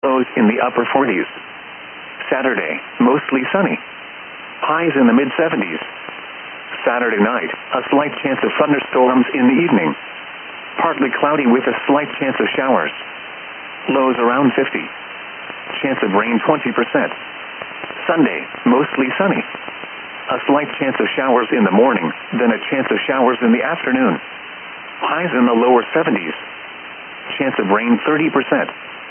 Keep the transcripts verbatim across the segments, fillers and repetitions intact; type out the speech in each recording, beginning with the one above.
Lows in the upper forties. Saturday, mostly sunny. Highs in the mid seventies. Saturday night, a slight chance of thunderstorms in the evening. Partly cloudy with a slight chance of showers. Lows around fifty. Chance of rain twenty percent. Sunday, mostly sunny. A slight chance of showers in the morning, then a chance of showers in the afternoon. Highs in the lower seventies. Chance of rain thirty percent.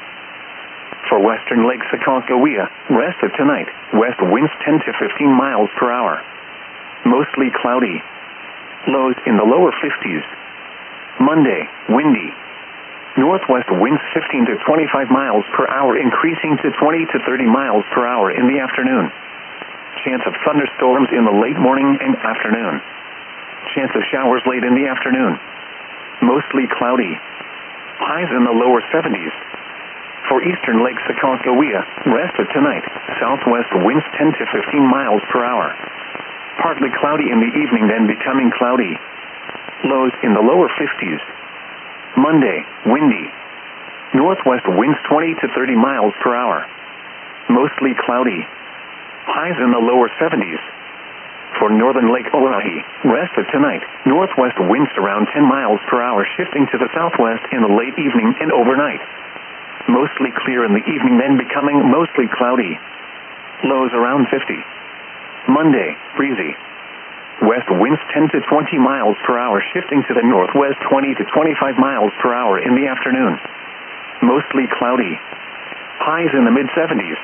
For western Lake Aconcagua, rest of tonight, west winds ten to fifteen miles per hour. Mostly cloudy. Lows in the lower fifties. Monday, windy. Northwest winds fifteen to twenty-five miles per hour, increasing to twenty to thirty miles per hour in the afternoon. Chance of thunderstorms in the late morning and afternoon. Chance of showers late in the afternoon. Mostly cloudy. Highs in the lower seventies. For eastern Lake Aconcagua, rest of tonight, southwest winds ten to fifteen miles per hour. Partly cloudy in the evening, then becoming cloudy. Lows in the lower fifties. Monday, windy. Northwest winds twenty to thirty miles per hour. Mostly cloudy. Highs in the lower seventies. For northern Lake Oahe, rest of tonight, northwest winds around ten miles per hour, shifting to the southwest in the late evening and overnight. Mostly clear in the evening, then becoming mostly cloudy. Lows around fifty. Monday, breezy. West winds ten to twenty miles per hour, shifting to the northwest twenty to twenty-five miles per hour in the afternoon. Mostly cloudy. Highs in the mid seventies.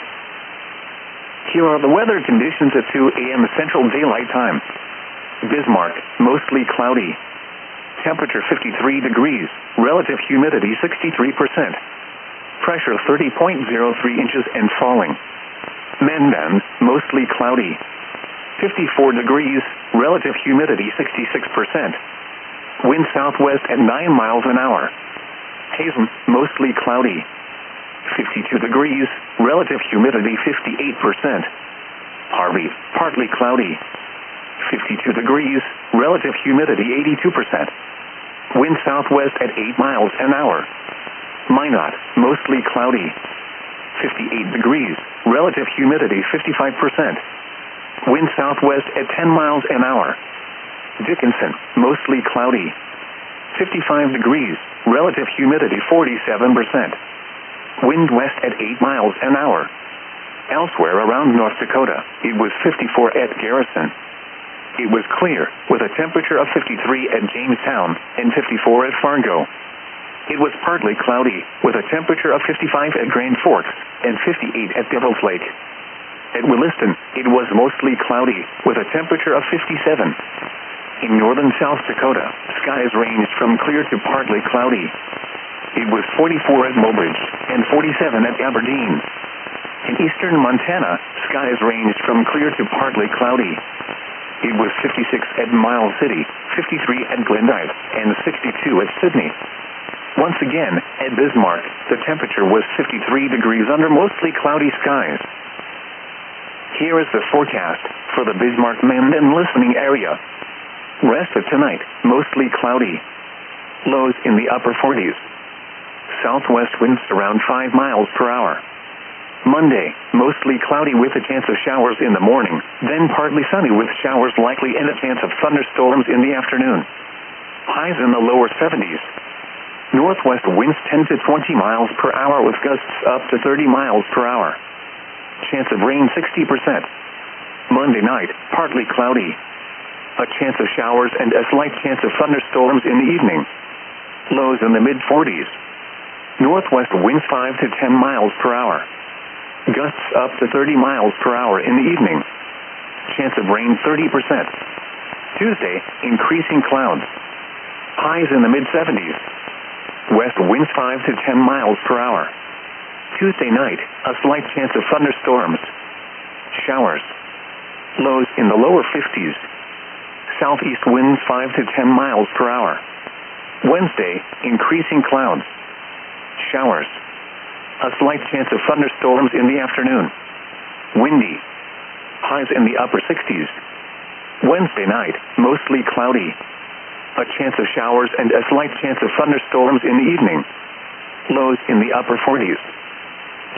Here are the weather conditions at two a m Central Daylight Time. Bismarck, mostly cloudy. Temperature fifty-three degrees, relative humidity sixty-three percent. Pressure thirty point zero three inches and falling. Mandan, mostly cloudy. fifty-four degrees, relative humidity sixty-six percent. Wind southwest at nine miles an hour. Hazen, mostly cloudy. fifty-two degrees, relative humidity fifty-eight percent. Harvey, partly cloudy. fifty-two degrees, relative humidity eighty-two percent. Wind southwest at eight miles an hour. Minot, mostly cloudy. fifty-eight degrees, relative humidity fifty-five percent. Wind southwest at ten miles an hour. Dickinson, mostly cloudy. fifty-five degrees, relative humidity forty-seven percent. Wind west at eight miles an hour. Elsewhere around North Dakota, it was fifty-four at Garrison. It was clear, with a temperature of fifty-three at Jamestown and fifty-four at Fargo. It was partly cloudy, with a temperature of fifty-five at Grand Forks and fifty-eight at Devil's Lake. At Williston, it was mostly cloudy, with a temperature of fifty-seven. In northern South Dakota, skies ranged from clear to partly cloudy. It was forty-four at Mobridge and forty-seven at Aberdeen. In eastern Montana, skies ranged from clear to partly cloudy. It was fifty-six at Miles City, fifty-three at Glendive, and sixty-two at Sydney. Once again, at Bismarck, the temperature was fifty-three degrees under mostly cloudy skies. Here is the forecast for the Bismarck-Mandan listening area. Rest of tonight, mostly cloudy. Lows in the upper forties. Southwest winds around five miles per hour. Monday, mostly cloudy with a chance of showers in the morning, then partly sunny with showers likely and a chance of thunderstorms in the afternoon. Highs in the lower seventies. Northwest winds ten to twenty miles per hour with gusts up to thirty miles per hour. Chance of rain sixty percent. Monday night, partly cloudy. A chance of showers and a slight chance of thunderstorms in the evening. Lows in the mid forties. Northwest winds five to ten miles per hour. Gusts up to thirty miles per hour in the evening. Chance of rain thirty percent. Tuesday, increasing clouds. Highs in the mid seventies. West winds five to ten miles per hour. Tuesday night, a slight chance of thunderstorms. Showers. Lows in the lower fifties. Southeast winds five to ten miles per hour. Wednesday, increasing clouds. Showers. A slight chance of thunderstorms in the afternoon. Windy. Highs in the upper sixties. Wednesday night, mostly cloudy. A chance of showers and a slight chance of thunderstorms in the evening. Lows in the upper forties.